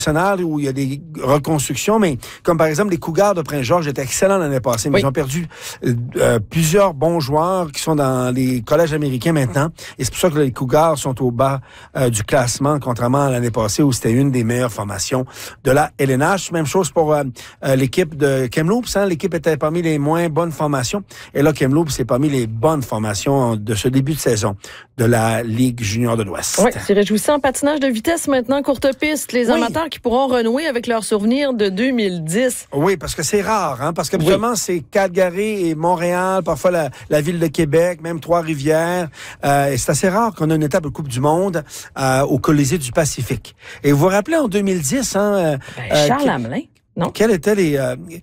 où il y a des reconstructions, mais comme par exemple les Cougars de Prince-Georges étaient excellents l'année passée, mais ils ont perdu plusieurs bons joueurs qui sont dans les collèges américains maintenant, et c'est pour ça que les Cougars sont au bas du classement, contrairement à l'année passée où c'était une des meilleures formations de la LNH. Même chose pour l'équipe de Kamloops, l'équipe était parmi les moins bonnes formations, et là Kamloops c'est parmi les bonnes formations de ce début de saison de la Ligue junior de l'Ouest. Oui, c'est réjouissant. Patinage de vitesse maintenant, courte piste, les amateurs qui pourront renouer avec leurs souvenirs de 2010. Oui, parce que c'est rare, parce qu'habituellement, c'est Calgary et Montréal, parfois la ville de Québec, même Trois-Rivières. Et c'est assez rare qu'on ait une étape de Coupe du Monde au Colisée du Pacifique. Et vous vous rappelez, en 2010... Charles Hamelin, non? Quelles étaient les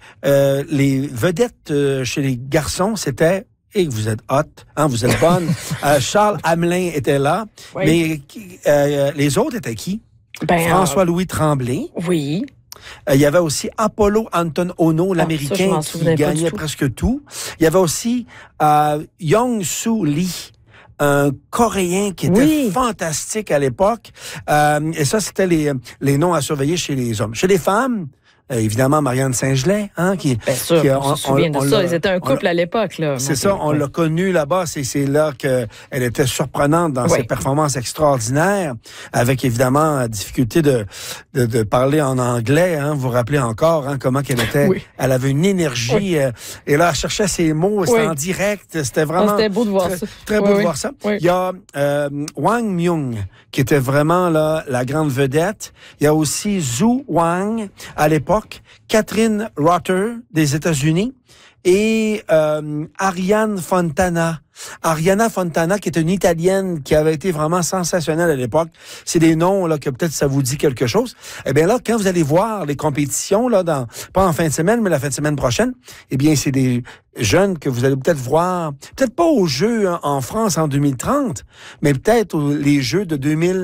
vedettes chez les garçons? C'était... Et vous êtes hot, vous êtes bonne. Charles Hamelin était là, mais les autres étaient qui? François-Louis Tremblay. Oui. Il y avait aussi Apollo Anton Ono, l'Américain, qui gagnait presque tout. Il y avait aussi Young-Soo Lee, un Coréen qui était fantastique à l'époque. Et ça, c'était les noms à surveiller chez les hommes. Chez les femmes, évidemment, Marianne Saint-Gelais, Bien sûr, on se souvient de ça. Ils étaient un couple à l'époque, là. C'est ça, on l'a connue là-bas. C'est là qu'elle était surprenante dans ses performances extraordinaires, avec évidemment la difficulté de parler en anglais. Vous vous rappelez encore comment qu'elle était. Elle avait une énergie. Et là, elle cherchait ses mots. C'était en direct. C'était vraiment c'était beau de voir ça. Très beau de voir ça. Il y a Wang Myung, qui était vraiment là la grande vedette. Il y a aussi Zhu Wang, à l'époque. Catherine Rotter des États-Unis et Ariana Fontana, qui est une Italienne qui avait été vraiment sensationnelle à l'époque. C'est des noms là que peut-être ça vous dit quelque chose. Eh bien là, quand vous allez voir les compétitions là, pas en fin de semaine, mais la fin de semaine prochaine, eh bien c'est des jeunes que vous allez peut-être voir, peut-être pas aux Jeux en France en 2030, mais peut-être les Jeux de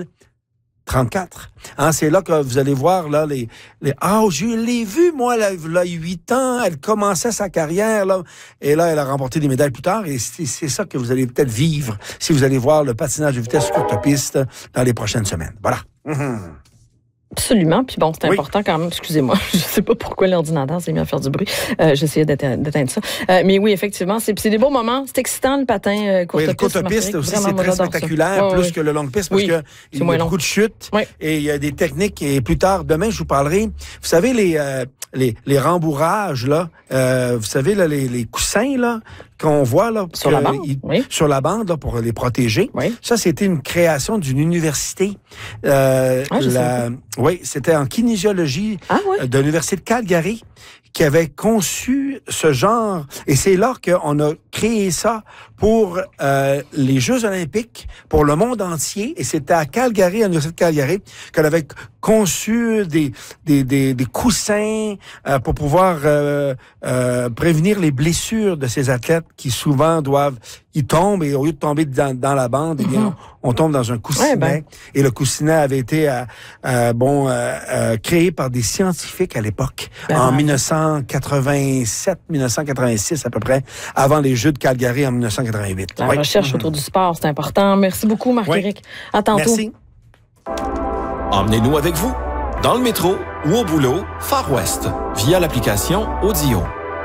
2034. C'est là que vous allez voir là je l'ai vu moi là 8 ans, elle commençait sa carrière là et là elle a remporté des médailles plus tard et c'est ça que vous allez peut-être vivre si vous allez voir le patinage de vitesse courte piste dans les prochaines semaines. Voilà. Absolument. Puis bon, c'est important quand même. Excusez-moi, je sais pas pourquoi l'ordinateur s'est mis à faire du bruit. J'essayais d'éteindre ça. Mais oui, effectivement, c'est des beaux moments. C'est excitant le patin courte piste. Le courte piste aussi, c'est très spectaculaire, plus que le longue piste, parce que il y a beaucoup de chutes et il y a des techniques. Et plus tard, demain, je vous parlerai. Vous savez les rembourrages là, vous savez là les coussins là qu'on voit là sur la bande, sur la bande là pour les protéger. Ça, c'était une création d'une université. C'était en kinésiologie de l'université de Calgary qui avait conçu ce genre. Et c'est là qu'on a créé ça pour les Jeux olympiques, pour le monde entier. Et c'était à Calgary, à l'université de Calgary, qu'on avait conçu des coussins pour pouvoir prévenir les blessures de ces athlètes qui souvent ils tombent et au lieu de tomber dans la bande, eh bien, on tombe dans un coussinet. Et le coussinet avait été créé par des scientifiques à l'époque, en 1987-1986 à peu près, avant les Jeux de Calgary en 1988. La recherche autour du sport, c'est important. Merci beaucoup, Marc-Éric. À tantôt. Merci. Emmenez-nous avec vous, dans le métro ou au boulot, Far West, via l'application Audio.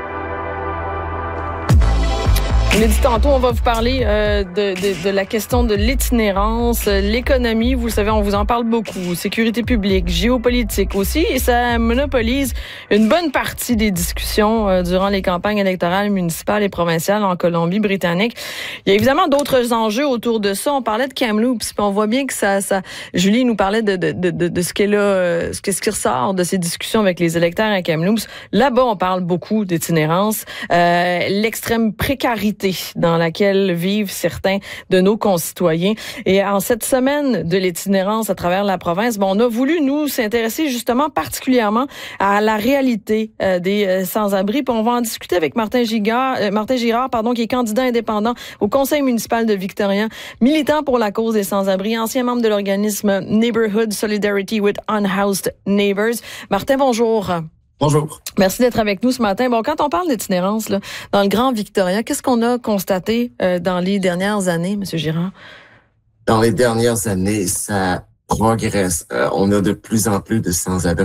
On l'a dit tantôt, on va vous parler de la question de l'itinérance, l'économie. Vous le savez, on vous en parle beaucoup. Sécurité publique, géopolitique aussi. Et ça monopolise une bonne partie des discussions durant les campagnes électorales municipales et provinciales en Colombie-Britannique. Il y a évidemment d'autres enjeux autour de ça. On parlait de Kamloops, puis on voit bien que ça Julie nous parlait de ce qu'elle a, ce qui ressort de ces discussions avec les électeurs à Kamloops. Là-bas, on parle beaucoup d'itinérance, l'extrême précarité dans laquelle vivent certains de nos concitoyens. Et en cette semaine de l'itinérance à travers la province, on a voulu nous s'intéresser justement particulièrement à la réalité des sans-abri. Puis on va en discuter avec Martin Girard, qui est candidat indépendant au conseil municipal de Victoria, militant pour la cause des sans-abri, ancien membre de l'organisme Neighborhood Solidarity with Unhoused Neighbors. Martin, bonjour. Bonjour. Merci d'être avec nous ce matin. Quand on parle d'itinérance là, dans le Grand Victoria, qu'est-ce qu'on a constaté dans les dernières années, M. Girard? Dans les dernières années, ça progresse. On a de plus en plus de sans-abri